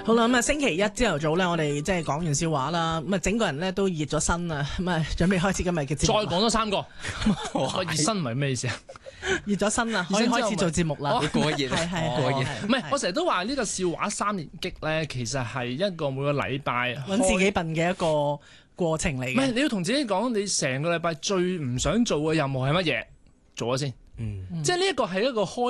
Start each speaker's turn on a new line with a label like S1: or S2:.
S1: 好啦，咁啊星期一朝頭早咧，我哋即係講完笑話啦，咁啊整個人咧都熱咗身啦，咁啊準備開始今日嘅節
S2: 再
S1: 目。
S2: 講多3個，我熱身唔係咩意思啊？
S1: 熱咗身啦，可以開始做節目啦。
S3: 過熱
S1: 係
S3: 過熱
S2: 唔係，我成日都話呢個笑話3連擊咧，其實係一個每個禮拜
S1: 揾自己笨嘅一個過程嚟
S2: 唔係，
S1: 嘅。
S2: 你要同自己講，你成個禮拜最唔想做嘅任務係乜嘢？做咗先。
S3: 嗯。
S2: 即係呢一個係一個開